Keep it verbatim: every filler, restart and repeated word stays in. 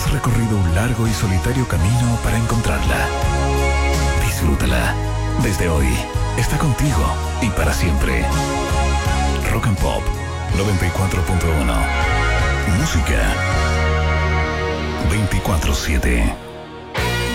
Has recorrido un largo y solitario camino para encontrarla. Disfrútala. Desde hoy, está contigo y para siempre. Rock and Pop noventa y cuatro punto uno. Música veinticuatro siete.